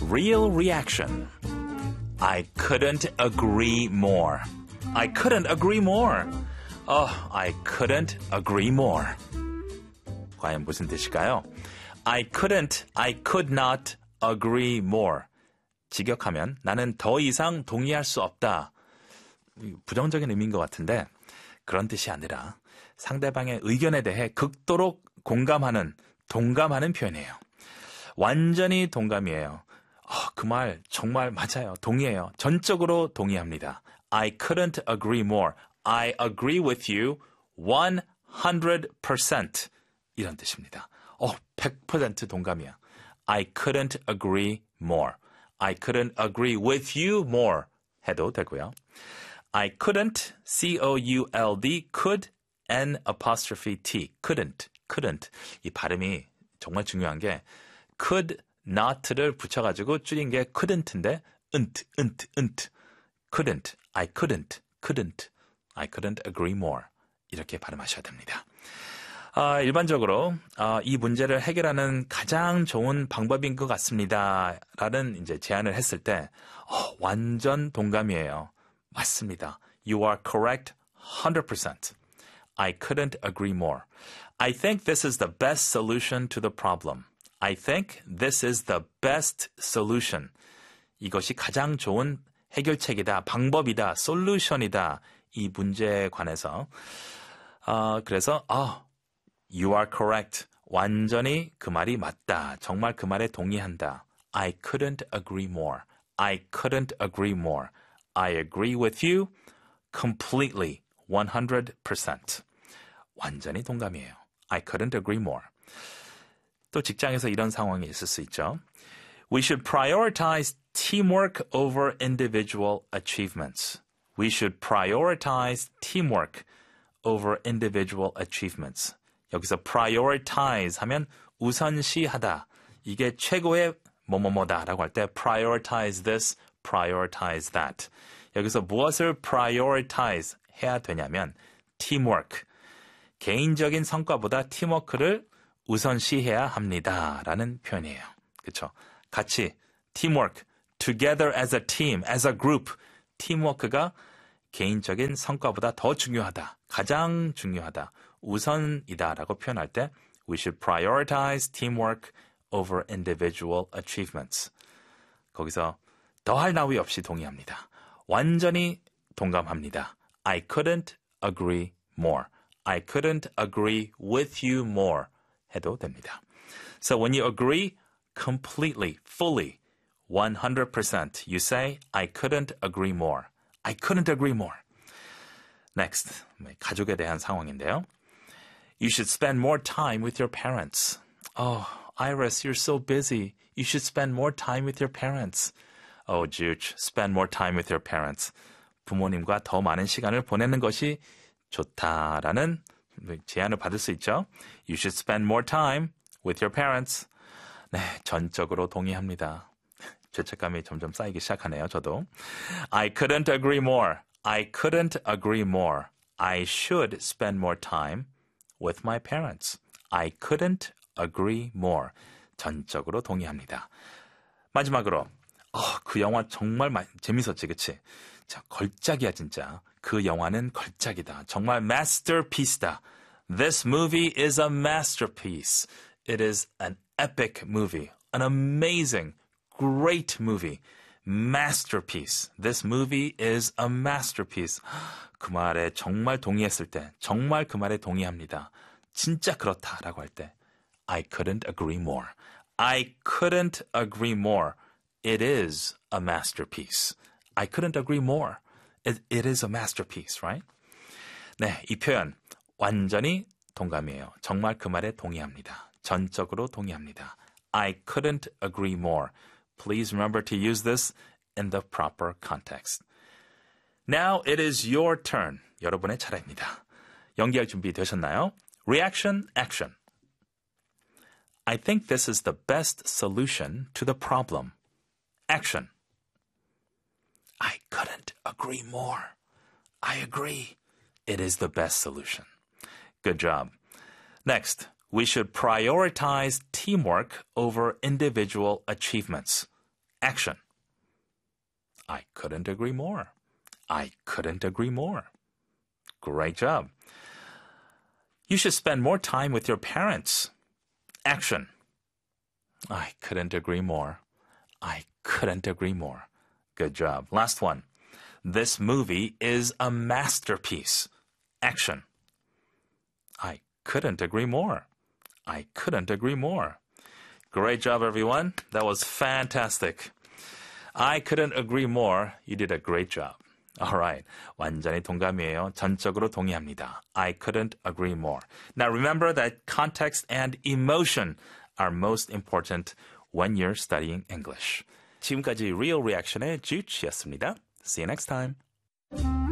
real reaction. I couldn't agree more. I couldn't agree more. I couldn't agree more. 과연 무슨 뜻일까요? I could not agree more. 직역하면 나는 더 이상 동의할 수 없다. 부정적인 의미인 것 같은데 그런 뜻이 아니라 상대방의 의견에 대해 극도로 동감하는 표현이에요. 완전히 동감이에요. 그 말 정말 맞아요. 동의해요. 전적으로 동의합니다. I couldn't agree more. I agree with you 100%. 이런 뜻입니다. 100% 동감이야. I couldn't agree more. I couldn't agree with you more 해도 되고요. I couldn't, C-O-U-L-D, could, N-T, couldn't. 이 발음이 정말 중요한 게 could not를 붙여가지고 줄인 게 couldn't인데 couldn't, I couldn't agree more 이렇게 발음하셔야 됩니다. 일반적으로 이 문제를 해결하는 가장 좋은 방법인 것 같습니다. 라는 이제 제안을 했을 때 완전 동감이에요. 맞습니다. You are correct 100%. I couldn't agree more. I think this is the best solution to the problem. I think this is the best solution. 이것이 가장 좋은 해결책이다, 방법이다, 솔루션이다. 이 문제에 관해서. 그래서 You are correct. 완전히 그 말이 맞다. 정말 그 말에 동의한다. I couldn't agree more. I couldn't agree more. I agree with you completely, 100%. 완전히 동감이에요. I couldn't agree more. 또 직장에서 이런 상황이 있을 수 있죠. We should prioritize teamwork over individual achievements. We should prioritize teamwork over individual achievements. 여기서 prioritize 하면 우선시하다. 이게 최고의 뭐뭐뭐다라고 할 때 prioritize this, prioritize that. 여기서 무엇을 prioritize 해야 되냐면 teamwork. 개인적인 성과보다 팀워크를 우선시해야 합니다. 라는 표현이에요. 그렇죠? 같이 teamwork, together as a team, as a group. 팀워크가 개인적인 성과보다 더 중요하다. 가장 중요하다. 우선이다라고 표현할 때 we should prioritize teamwork over individual achievements. 거기서 더할 나위 없이 동의합니다. 완전히 동감합니다. I couldn't agree more. I couldn't agree with you more 해도 됩니다. So when you agree completely, fully, 100%, you say I couldn't agree more. I couldn't agree more. Next, 가족에 대한 상황인데요. You should spend more time with your parents. Oh, Iris, you're so busy. You should spend more time with your parents. Oh, Juge, spend more time with your parents. 부모님과 더 많은 시간을 보내는 것이 좋다라는 제안을 받을 수 있죠. You should spend more time with your parents. 네, 전적으로 동의합니다. 죄책감이 점점 쌓이기 시작하네요, 저도. I couldn't agree more. I couldn't agree more. I should spend more time with my parents. I couldn't agree more. 전적으로 동의합니다. 마지막으로 그 영화 정말 재밌었지, 그치? 자, 걸작이야 진짜. 그 영화는 걸작이다. 정말 masterpiece다. This movie is a masterpiece. It is an epic movie. An amazing, great movie. Masterpiece. This movie is a masterpiece. 그 말에 정말 동의했을 때, 정말 그 말에 동의합니다. 진짜 그렇다라고 할 때, I couldn't agree more. I couldn't agree more. It is a masterpiece. I couldn't agree more. It is a masterpiece, right? 네, 이 표현 완전히 동감이에요. 정말 그 말에 동의합니다. 전적으로 동의합니다. I couldn't agree more. Please remember to use this in the proper context. Now it is your turn. 여러분의 차례입니다. 연기할 준비 되셨나요? Reaction, action. I think this is the best solution to the problem. Action. I couldn't agree more. I agree. It is the best solution. Good job. Next, we should prioritize teamwork over individual achievements. Action. I couldn't agree more. I couldn't agree more. Great job. You should spend more time with your parents. Action. I couldn't agree more. I couldn't agree more. Good job. Last one. This movie is a masterpiece. Action. I couldn't agree more. I couldn't agree more. Great job, everyone. That was fantastic. I couldn't agree more. You did a great job. Alright. 완전히 동감이에요. 전적으로 동의합니다. I couldn't agree more. Now remember that context and emotion are most important when you're studying English. 지금까지 Real Reaction의 Juche였습니다. See you next time.